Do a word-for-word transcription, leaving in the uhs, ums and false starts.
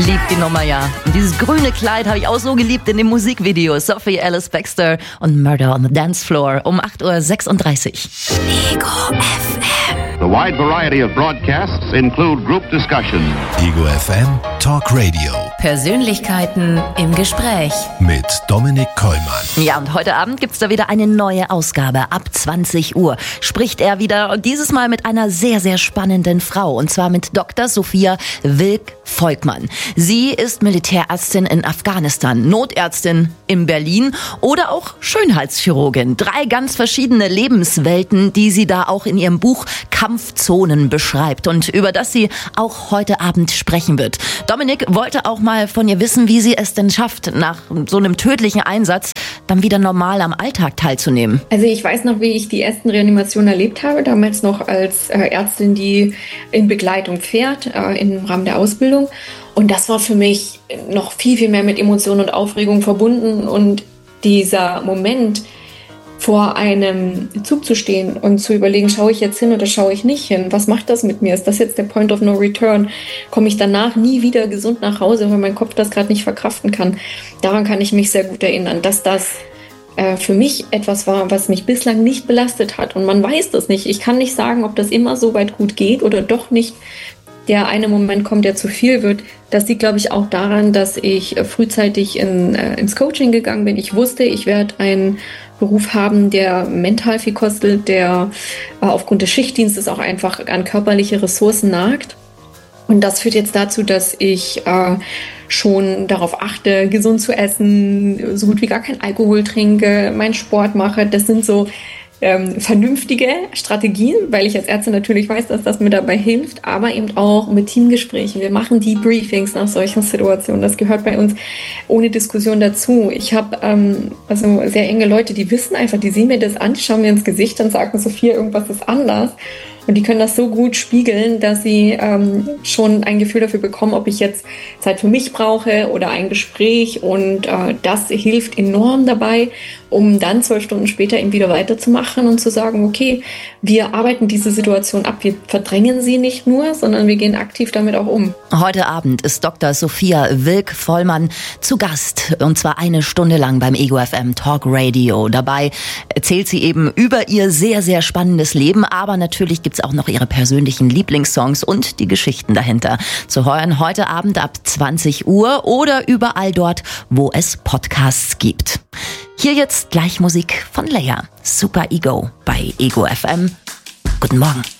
liebe die Nummer, ja. Und dieses grüne Kleid habe ich auch so geliebt in dem Musikvideo. Sophie Alice Baxter und Murder on the Dance Floor um acht Uhr sechsunddreißig. Ego F M. The wide variety of broadcasts include group discussion. Ego F M Talk Radio. Persönlichkeiten im Gespräch. Mit Dominik Kollmann. Ja, und heute Abend gibt's da wieder eine neue Ausgabe. Ab zwanzig Uhr spricht er wieder und dieses Mal mit einer sehr, sehr spannenden Frau. Und zwar mit Doktor Sophia Wilk-Volkmann. Sie ist Militärärztin in Afghanistan, Notärztin in Berlin oder auch Schönheitschirurgin. Drei ganz verschiedene Lebenswelten, die sie da auch in ihrem Buch Kampfzonen beschreibt und über das sie auch heute Abend sprechen wird. Dominik wollte auch mal von ihr wissen, wie sie es denn schafft, nach so einem tödlichen Einsatz dann wieder normal am Alltag teilzunehmen. Also ich weiß noch, wie ich die ersten Reanimationen erlebt habe, damals noch als äh, Ärztin, die in Begleitung fährt, äh, im Rahmen der Ausbildung. Und das war für mich noch viel, viel mehr mit Emotionen und Aufregung verbunden. Und dieser Moment, vor einem Zug zu stehen und zu überlegen, schaue ich jetzt hin oder schaue ich nicht hin? Was macht das mit mir? Ist das jetzt der Point of No Return? Komme ich danach nie wieder gesund nach Hause, weil mein Kopf das gerade nicht verkraften kann? Daran kann ich mich sehr gut erinnern, dass das äh, für mich etwas war, was mich bislang nicht belastet hat. Und man weiß das nicht. Ich kann nicht sagen, ob das immer so weit gut geht oder doch nicht der eine Moment kommt, der zu viel wird. Das liegt, glaube ich, auch daran, dass ich frühzeitig in, äh, ins Coaching gegangen bin. Ich wusste, ich werde einen Beruf haben, der mental viel kostet, der äh, aufgrund des Schichtdienstes auch einfach an körperliche Ressourcen nagt. Und das führt jetzt dazu, dass ich äh, schon darauf achte, gesund zu essen, so gut wie gar kein Alkohol trinke, meinen Sport mache. Das sind so Ähm, vernünftige Strategien, weil ich als Ärztin natürlich weiß, dass das mir dabei hilft, aber eben auch mit Teamgesprächen. Wir machen Debriefings nach solchen Situationen. Das gehört bei uns ohne Diskussion dazu. Ich habe ähm, also sehr enge Leute, die wissen einfach, die sehen mir das an, die schauen mir ins Gesicht und sagen, Sophia, irgendwas ist anders. Und die können das so gut spiegeln, dass sie ähm, schon ein Gefühl dafür bekommen, ob ich jetzt Zeit für mich brauche oder ein Gespräch. Und äh, das hilft enorm dabei, um dann zwölf Stunden später eben wieder weiterzumachen und zu sagen, okay, wir arbeiten diese Situation ab. Wir verdrängen sie nicht nur, sondern wir gehen aktiv damit auch um. Heute Abend ist Doktor Sophia Wilk-Volkmann zu Gast. Und zwar eine Stunde lang beim Ego F M Talk Radio. Dabei erzählt sie eben über ihr sehr, sehr spannendes Leben. Aber natürlich gibt es auch noch ihre persönlichen Lieblingssongs und die Geschichten dahinter. Zu hören heute Abend ab zwanzig Uhr oder überall dort, wo es Podcasts gibt. Hier jetzt gleich Musik von Leia. Super Ego bei Ego F M. Guten Morgen.